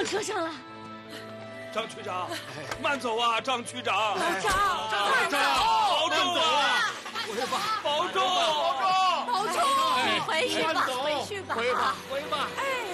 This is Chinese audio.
车上了。 张区长，慢走啊，张区长。 老张， 慢走，保重啊！保重， 保重，回去吧，回去吧， 回吧。 哎。